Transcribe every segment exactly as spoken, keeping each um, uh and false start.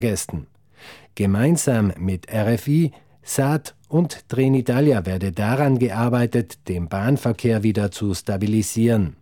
Gästen. Gemeinsam mit R F I, S A T und Trenitalia werde daran gearbeitet, den Bahnverkehr wieder zu stabilisieren.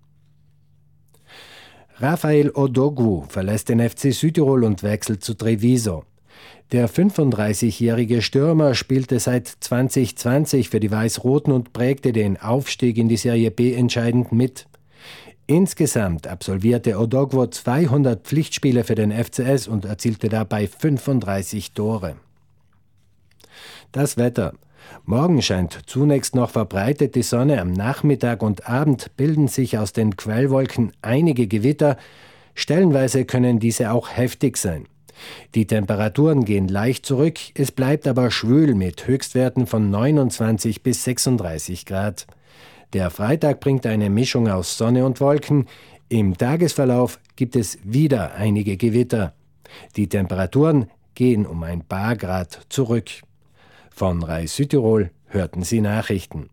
Rafael Odogwu verlässt den F C Südtirol und wechselt zu Treviso. Der fünfunddreißigjährige Stürmer spielte seit zwanzig zwanzig für die Weiß-Roten und prägte den Aufstieg in die Serie B entscheidend mit. Insgesamt absolvierte Odogwu zweihundert Pflichtspiele für den F C S und erzielte dabei fünfunddreißig Tore. Das Wetter. Morgen scheint zunächst noch verbreitet die Sonne, am Nachmittag und Abend bilden sich aus den Quellwolken einige Gewitter, stellenweise können diese auch heftig sein. Die Temperaturen gehen leicht zurück, es bleibt aber schwül mit Höchstwerten von neunundzwanzig bis sechsunddreißig Grad. Der Freitag bringt eine Mischung aus Sonne und Wolken. Im Tagesverlauf gibt es wieder einige Gewitter. Die Temperaturen gehen um ein paar Grad zurück. Von R A I Südtirol hörten Sie Nachrichten.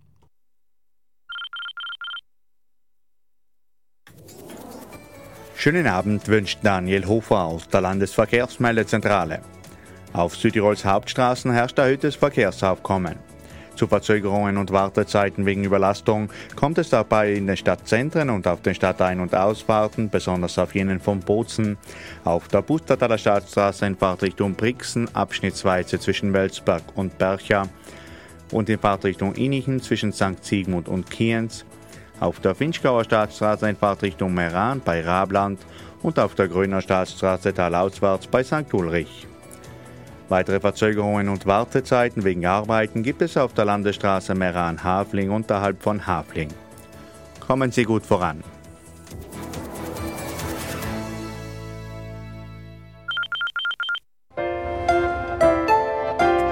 Schönen Abend wünscht Daniel Hofer aus der Landesverkehrsmeldezentrale. Auf Südtirols Hauptstraßen herrscht erhöhtes Verkehrsaufkommen. Zu Verzögerungen und Wartezeiten wegen Überlastung kommt es dabei in den Stadtzentren und auf den Stadtein- und Ausfahrten, besonders auf jenen von Bozen, auf der Pustertaler Stadtstraße in Fahrtrichtung Brixen, abschnittsweise zwischen Welsberg und Bercha und in Fahrtrichtung Inichen zwischen Sankt Sigmund und Kienz, auf der Finchgauer Stadtstraße in Fahrtrichtung Meran bei Rabland und auf der Grüner Stadtstraße talauswärts bei Sankt Ulrich. Weitere Verzögerungen und Wartezeiten wegen Arbeiten gibt es auf der Landesstraße Meran-Hafling unterhalb von Hafling. Kommen Sie gut voran.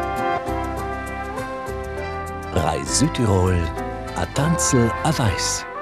R A I Südtirol, a Tanzel a Weiß.